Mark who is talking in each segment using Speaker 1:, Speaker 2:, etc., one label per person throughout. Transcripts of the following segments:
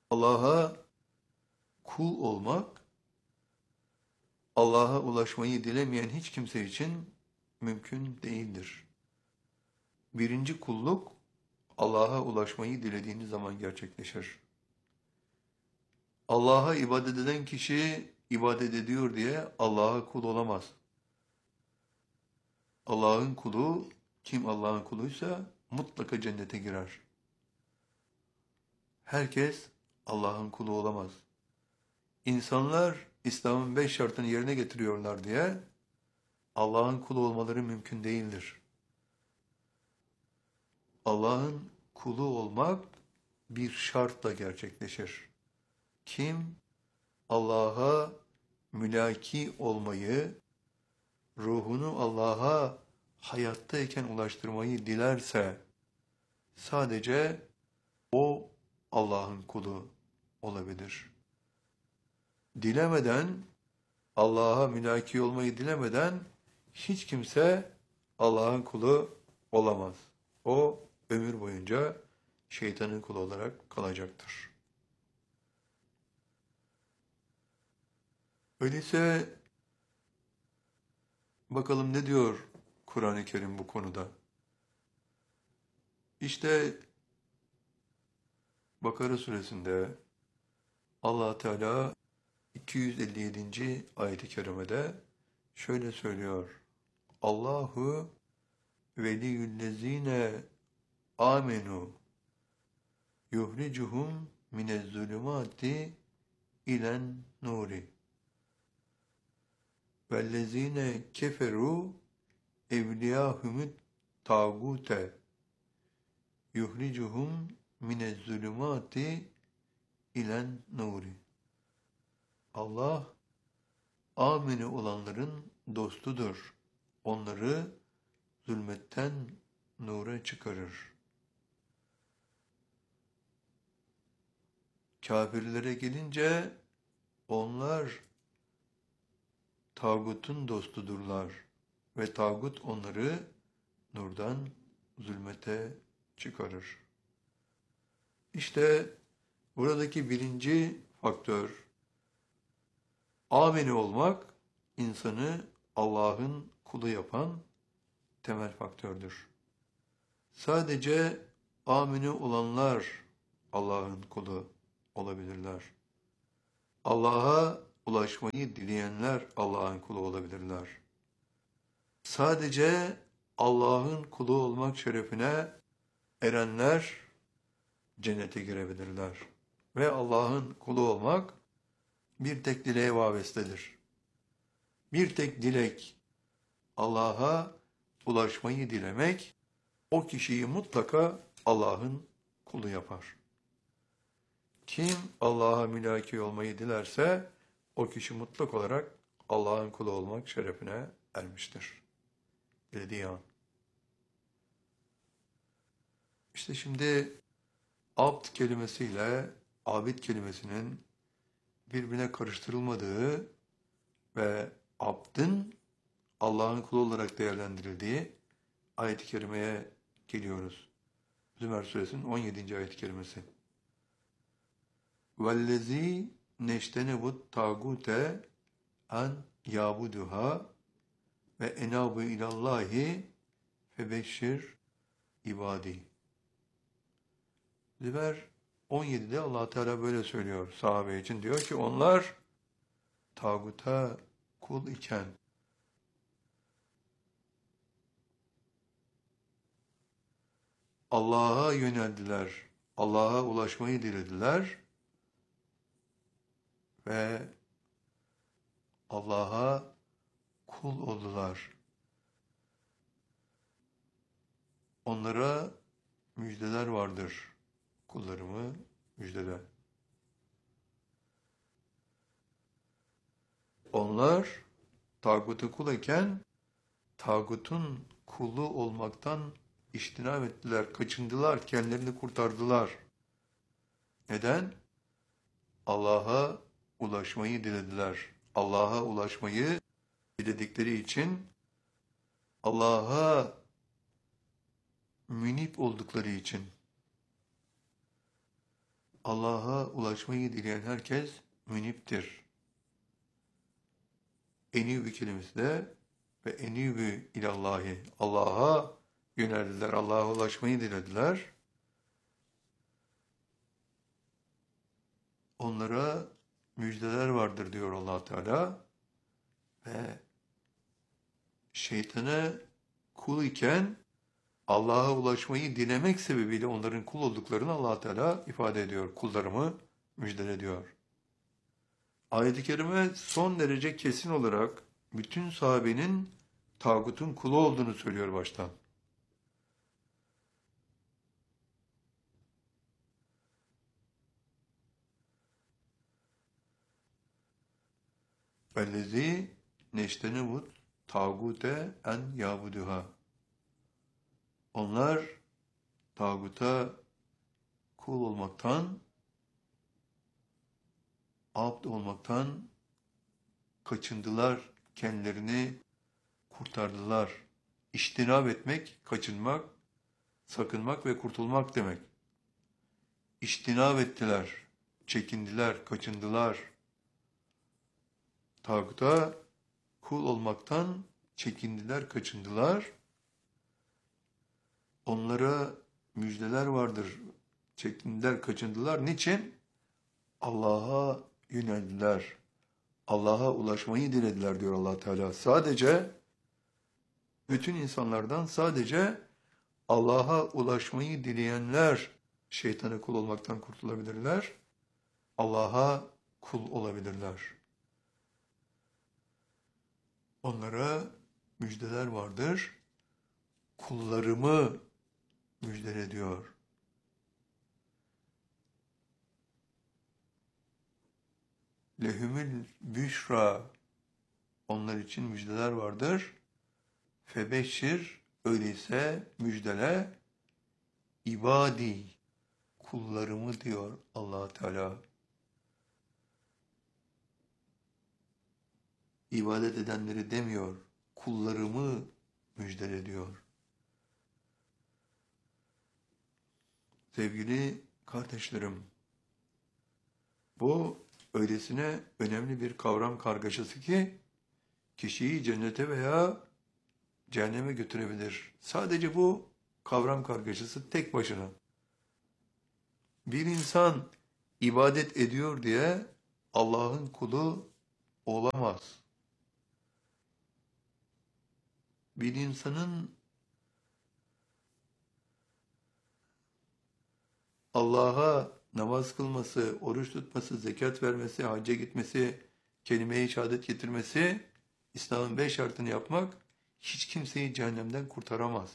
Speaker 1: Allah'a kul olmak, Allah'a ulaşmayı dilemeyen hiç kimse için mümkün değildir. Birinci kulluk, Allah'a ulaşmayı dilediğiniz zaman gerçekleşir. Allah'a ibadet eden kişi ibadet ediyor diye Allah'a kul olamaz. Allah'ın kulu, kim Allah'ın kuluysa mutlaka cennete girer. Herkes Allah'ın kulu olamaz. İnsanlar İslam'ın 5 şartını yerine getiriyorlar diye Allah'ın kulu olmaları mümkün değildir. Allah'ın kulu olmak bir şartla gerçekleşir. Kim Allah'a mülaki olmayı, ruhunu Allah'a hayattayken ulaştırmayı dilerse sadece o Allah'ın kulu olabilir. Dilemeden, Allah'a mülaki olmayı dilemeden hiç kimse Allah'ın kulu olamaz. O ömür boyunca şeytanın kulu olarak kalacaktır. Öyleyse bakalım ne diyor Kur'an-ı Kerim bu konuda? İşte Bakara suresinde Allah Teala 257. ayet-i kerimede şöyle söylüyor. Allahu veliyyüllezine amenu yuhricuhum minezzulumati ilen nuri vellezine keferu evliyahumut tağute yuhricuhum minezzulumati ilen nuri. Allah amini olanların dostudur. Onları zulmetten nura çıkarır. Kafirlere gelince onlar tağutun dostudurlar ve tağut onları nurdan zulmete çıkarır. İşte buradaki birinci faktör, amini olmak, insanı Allah'ın kulu yapan temel faktördür. Sadece amini olanlar Allah'ın kulu olabilirler. Allah'a ulaşmayı dileyenler Allah'ın kulu olabilirler. Sadece Allah'ın kulu olmak şerefine erenler cennete girebilirler. Ve Allah'ın kulu olmak bir tek dileğe vabestedir. Bir tek dilek, Allah'a ulaşmayı dilemek, o kişiyi mutlaka Allah'ın kulu yapar. Kim Allah'a mülaki olmayı dilerse, o kişi mutlak olarak Allah'ın kulu olmak şerefine ermiştir. Dediği an. İşte şimdi abd kelimesiyle abid kelimesinin birbirine karıştırılmadığı ve abdın Allah'ın kulu olarak değerlendirildiği ayet-i kerimeye geliyoruz. Zümer suresinin 17. ayet-i kerimesi. وَالَّذ۪ي نَشْتَنَبُ التَّاغُوتَ اَنْ يَعْبُدُهَا ve enabu ilallahi febeşşir ibadi. Zümer 17'de Allah Teala böyle söylüyor sahabe için. Diyor ki onlar tağuta kul iken Allah'a yöneldiler, Allah'a ulaşmayı dilediler ve Allah'a kul oldular. Onlara müjdeler vardır. Kullarımı müjdele. Onlar tağutu kul iken tağutun kulu olmaktan İçtinab ettiler, kaçındılar, kendilerini kurtardılar. Neden? Allah'a ulaşmayı dilediler. Allah'a ulaşmayı diledikleri için, Allah'a münip oldukları için, Allah'a ulaşmayı dileyen herkes müniptir. Enîbü kelimesi de ve enîbü ilallahi. Allah'a yöneldiler, Allah'a ulaşmayı dilediler. Onlara müjdeler vardır diyor Allah Teala ve şeytana kul iken Allah'a ulaşmayı dilemek sebebiyle onların kul olduklarını Allah Teala ifade ediyor. Kullarımı müjdele diyor. Ayet-i kerime son derece kesin olarak bütün sahabenin tağutun kulu olduğunu söylüyor baştan. Vellezî neştenebut tağute en yabuduha. Onlar tağuta kul olmaktan, abd olmaktan kaçındılar, kendilerini kurtardılar. İçtinab etmek, kaçınmak, sakınmak ve kurtulmak demek. İçtinab ettiler, çekindiler, kaçındılar. Tağuta kul olmaktan çekindiler, kaçındılar. Onlara müjdeler vardır. Çekindiler, kaçındılar. Niçin? Allah'a yöneldiler. Allah'a ulaşmayı dilediler diyor Allah Teala. Sadece bütün insanlardan sadece Allah'a ulaşmayı dileyenler şeytana kul olmaktan kurtulabilirler. Allah'a kul olabilirler. Onlara müjdeler vardır. Kullarımı müjdele diyor. Lehumül büşra. Onlar için müjdeler vardır. Febeşşir, öyleyse müjdele ibadi, kullarımı diyor Allah Teala. İbadet edenleri demiyor, kullarımı müjdele diyor. Sevgili kardeşlerim, bu öylesine önemli bir kavram kargaşası ki kişiyi cennete veya cehenneme götürebilir. Sadece bu kavram kargaşası tek başına. Bir insan ibadet ediyor diye Allah'ın kulu olamaz. Bir insanın Allah'a namaz kılması, oruç tutması, zekat vermesi, hacca gitmesi, kelime-i şehadet getirmesi, İslam'ın 5 şartını yapmak hiç kimseyi cehennemden kurtaramaz.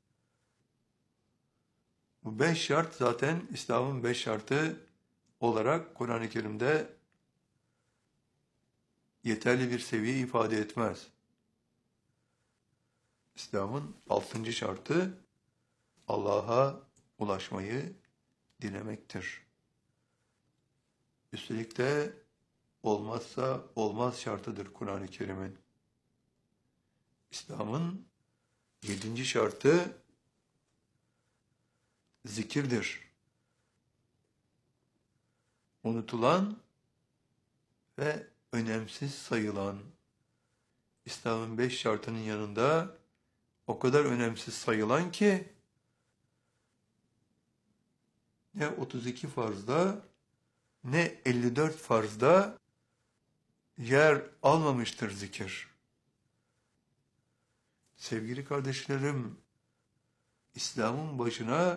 Speaker 1: Bu 5 şart zaten İslam'ın 5 şartı olarak Kur'an-ı Kerim'de yeterli bir seviye ifade etmez. İslam'ın 6. şartı Allah'a ulaşmayı dilemektir. Üstelik de olmazsa olmaz şartıdır Kur'an-ı Kerim'in. İslam'ın 7. şartı zikirdir. Unutulan ve önemsiz sayılan İslam'ın 5 şartının yanında o kadar önemsiz sayılan ki ne 32 farzda ne 54 farzda yer almamıştır zikir. Sevgili kardeşlerim, İslam'ın başına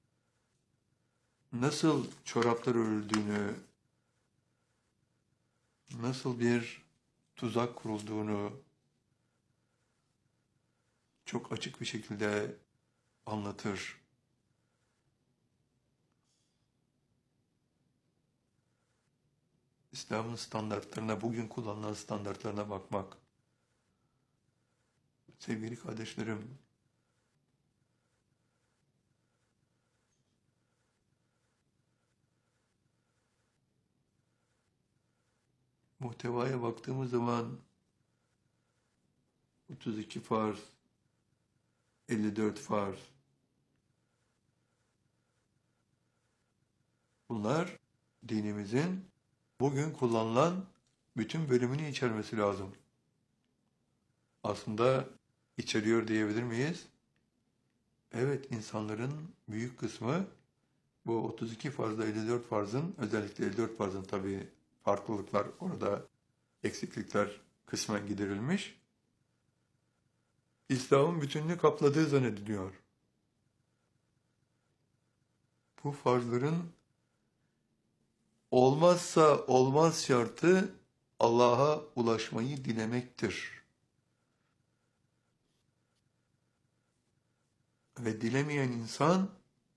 Speaker 1: nasıl çoraplar örüldüğünü, nasıl bir tuzak kurulduğunu çok açık bir şekilde anlatır. İslam'ın standartlarına, bugün kullanılan standartlarına bakmak. Sevgili kardeşlerim, muhtevaya baktığımız zaman 32 farz, 54 farz, Bunlar dinimizin bugün kullanılan bütün bölümünü içermesi lazım. Aslında içeriyor diyebilir miyiz? Evet, insanların büyük kısmı bu 32 farzda 54 farzın, özellikle 54 farzın tabii farklılıklar, orada eksiklikler kısmen giderilmiş. İslam'ın bütününü kapladığı zannediliyor. Bu farzların olmazsa olmaz şartı Allah'a ulaşmayı dilemektir. Ve dilemeyen insan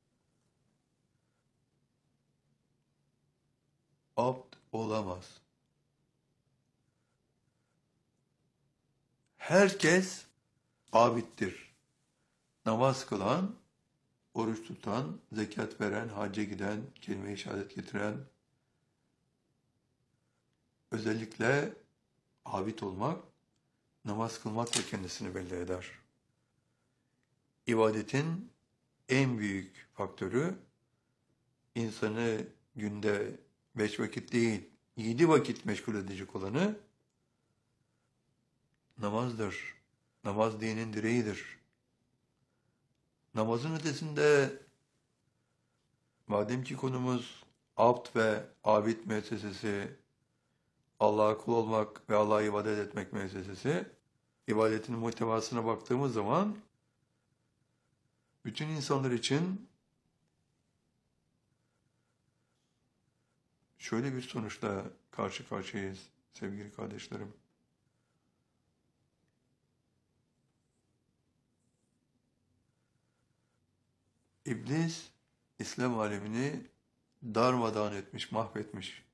Speaker 1: abd olamaz. Herkes abittir. Namaz kılan, oruç tutan, zekat veren, hacca giden, kelime-i şehadet getiren, özellikle abid olmak, namaz kılmakla kendisini belli eder. İbadetin en büyük faktörü, insanı günde 5 vakit değil, 7 vakit meşgul edecek olanı namazdır. Namaz dinin direğidir. Namazın ötesinde, madem ki konumuz abd ve abid müessesesi, Allah'a kul olmak ve Allah'a ibadet etmek müessesesi, ibadetin muhtevasına baktığımız zaman, bütün insanlar için şöyle bir sonuçla karşı karşıyayız sevgili kardeşlerim. İblis, İslam alemini darmadağın etmiş, mahvetmiş.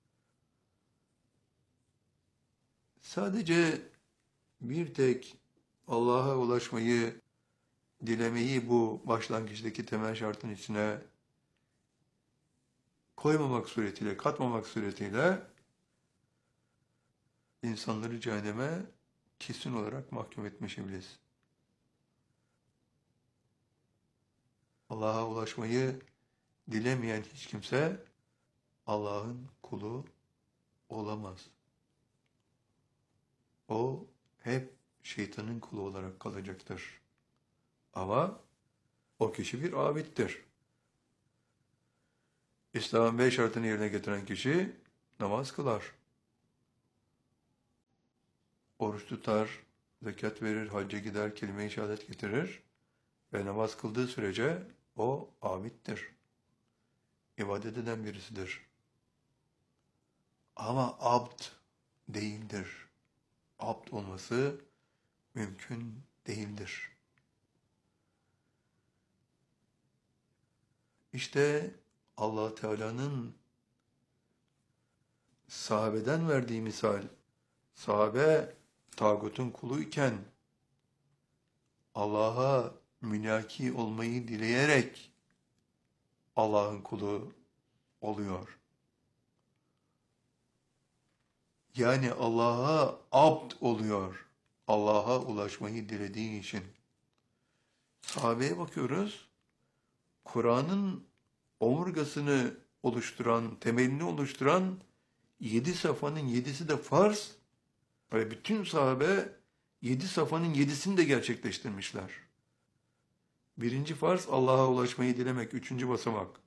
Speaker 1: Sadece bir tek Allah'a ulaşmayı, dilemeyi bu başlangıçtaki temel şartın içine koymamak suretiyle, katmamak suretiyle insanları cehenneme kesin olarak mahkum etmiş iblis. Allah'a ulaşmayı dilemeyen hiç kimse Allah'ın kulu olamaz. O hep şeytanın kulu olarak kalacaktır. Ama o kişi bir abittir. İslam'ın 5 şartını yerine getiren kişi namaz kılar, oruç tutar, zekat verir, hacca gider, kelime-i şehadet getirir ve namaz kıldığı sürece o abittir. İbadet eden birisidir. Ama abd değildir. Abd olması mümkün değildir. İşte Allah Teala'nın sahabeden verdiği misal, sahabe tağutun kulu iken Allah'a münaki olmayı dileyerek Allah'ın kulu oluyor. Yani Allah'a abd oluyor. Allah'a ulaşmayı dilediği için. Sahabeye bakıyoruz. Kur'an'ın omurgasını oluşturan, temelini oluşturan 7 safhanın 7'si de farz ve bütün sahabe 7 safhanın 7'sini de gerçekleştirmişler. Birinci farz Allah'a ulaşmayı dilemek, 3. basamak.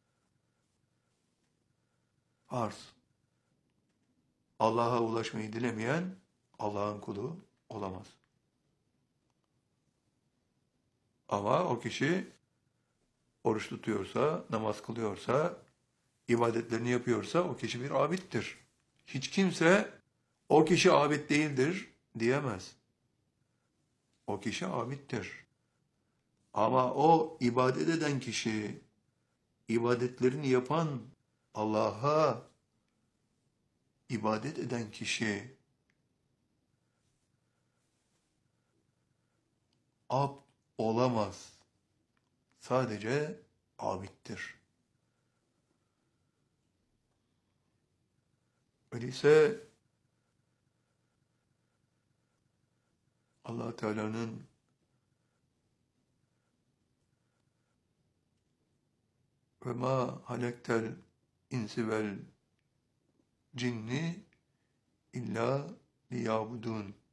Speaker 1: Farz. Allah'a ulaşmayı dilemeyen Allah'ın kulu olamaz. Ama o kişi oruç tutuyorsa, namaz kılıyorsa, ibadetlerini yapıyorsa o kişi bir abittir. Hiç kimse o kişi abid değildir diyemez. O kişi abittir. Ama o ibadet eden kişi, ibadetlerini yapan, Allah'a ibadet eden kişi abd olamaz. Sadece abittir. Öyleyse Allah Teala'nın ve ma halektel insi vel cinni illa liyabudun.